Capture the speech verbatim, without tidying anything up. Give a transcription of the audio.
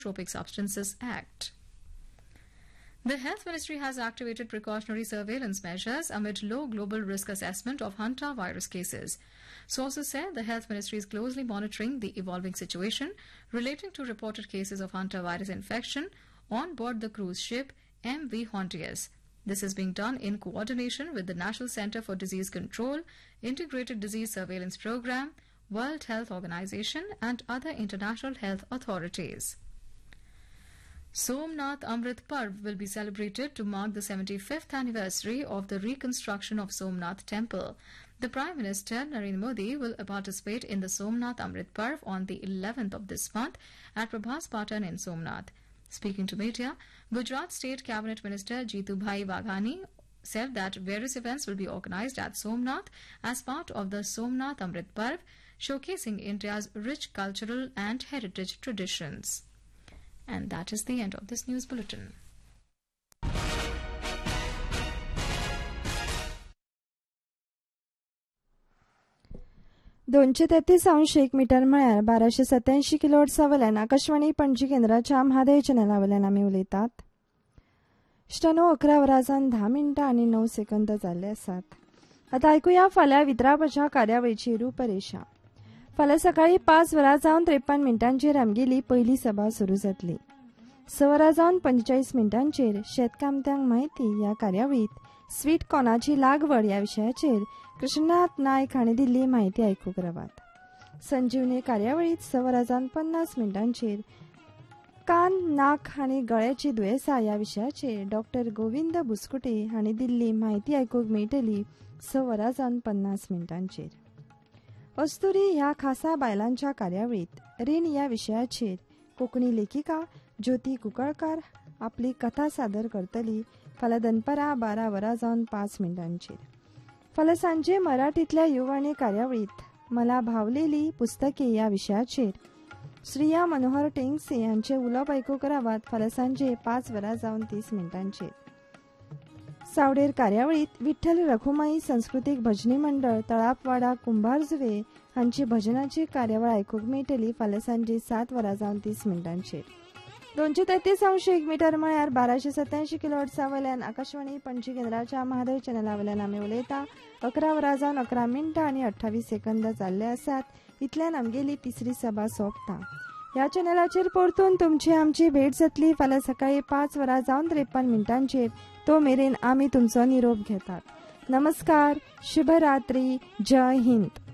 Psychotropic Substances Act. The Health Ministry has activated precautionary surveillance measures amid low global risk assessment of Hanta virus cases. Sources said the Health Ministry is closely monitoring the evolving situation relating to reported cases of Hanta virus infection on board the cruise ship M V Hontius. This is being done in coordination with the National Center for Disease Control, Integrated Disease Surveillance Program, World Health Organization, and other international health authorities. Somnath Amrit Parv will be celebrated to mark the seventy-fifth anniversary of the reconstruction of Somnath Temple. The Prime Minister Narendra Modi will participate in the Somnath Amrit Parv on the eleventh of this month at Prabhas Patan in Somnath. Speaking to media, Gujarat State Cabinet Minister Jeetubhai Waghani said that various events will be organized at Somnath as part of the Somnath Amrit Parv, showcasing India's rich cultural and heritage traditions. And that is the end of this news bulletin. दोनशे तेहतीस अंश एक metre म्हळ्यार बाराशे सत्याऐंशी किलोहर्ट्झा वयल्यान आकाशवाणी पणजी केंद्राच्या म्हादय चॅनला वयल्यान आमी उलयतात. इश्टानो अकरा वरां जावन धा मिनटां आनी णव सेकंद जाल्ले आसात. आतां आयकुया फाल्यां वितरापाच्या कार्यावळीची रुपरेषा. फाल्यां सकाळीं पांच वरां जावन त्रेपन्न मिनटांचेर आमगेली पयली सभा सुरू जातली. स वरां जावन पंचेचाळीस मिनटांचेर शेतकामत्यांक म्हायती ह्या कार्यावळींत स्वीट कॉर्नाची लागवड ह्या विशयाचेर कृष्णनाथ नायक हांणी दिल्ली म्हायती आयकूंक रावात. संजीवनी कार्यावळींत स वरां जावन पन्नास मिनटांचेर कान नाक आनी गळ्याची दुयेंसां ह्या विशयाचेर डॉक्टर गोविंद बुसकुटे हांणी दिल्ली म्हायती आयकूंक मेळटली स वरां जावन पन्नास मिनटांचेर. अस्तुरी ह्या खासा बायलांच्या कार्यावळींत रीण ह्या विशयाचेर कोंकणी लेखिका ज्योती कुंकळकार आपली कथा सादर करतली फाल्यां दनपारां बारा वरां जावन पांच मिनटांचेर. फाल्यां सांजे मराठींतल्या युवाणी कार्यावळींत मला भावलेली पुस्तके ह्या विशयाचेर श्रिया मनोहर टेंगसे हांचे उलोवप आयकूंक रावात फाल्यां सांजे पांच वरां जावन तीस मिनटांचेर. सावडेर कार्यावळींत विठ्ठल रखुमाई संस्कृतीक भजनी मंडळ तळापवाडा कुंभारजुवे हांची भजनाची कार्यावळ आयकूंक मेळटली फाल्यां सांजे सात वरां जावन तीस मिनटांचेर. दोनशे तेहतीस अंश एक मीटर म्हळ्यार बाराशे सत्याऐंशी किलोहर्ट्झा वयल्यान आकाशवाणी पणजी केंद्राच्या म्हादय चॅनला वयल्यान आमी उलयता. अकरा वरां जावन अकरा मिनटां आनी अठ्ठावीस सेकंद जाल्ले आसात. इतल्यान आमगेली तिसरी सभा सोंपता. ह्या चॅनलाचेर परतून तुमची आमची भेट जातली फाल्यां सकाळीं पांच वरां जावन त्रेपन्न मिनटांचेर. तो मेरेन आमी तुमचो निरोप घेतात. नमस्कार, शुभरात्री, जय हिंद.